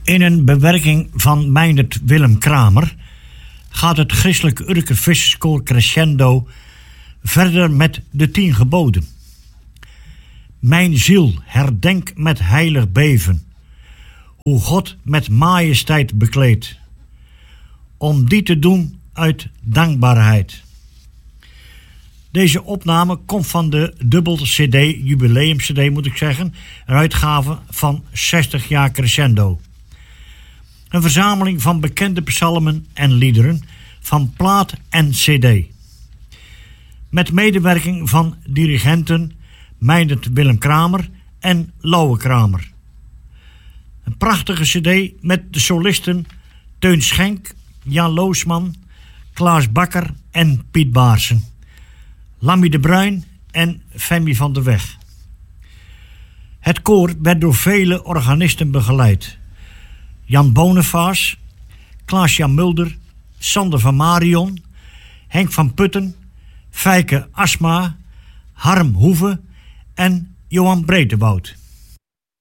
In een bewerking van Meindert Willem Kramer gaat het christelijk Urker Visserskoor Crescendo verder met de 10 geboden. Mijn ziel, herdenk met heilig beven, hoe God met majesteit bekleedt, om die te doen uit dankbaarheid. Deze opname komt van de dubbel CD, jubileum CD moet ik zeggen, een uitgave van 60 jaar Crescendo. Een verzameling van bekende psalmen en liederen van plaat en CD. Met medewerking van dirigenten Meindert Willem Kramer en Lauwe Kramer. Een prachtige CD met de solisten Teun Schenk, Jan Loosman, Klaas Bakker en Piet Baarsen. Lammy de Bruin en Femi van der Weg. Het koor werd door vele organisten begeleid. Jan Boniface, Klaas-Jan Mulder, Sander van Marion, Henk van Putten, Fijke Asma, Harm Hoeve en Johan Breedebout.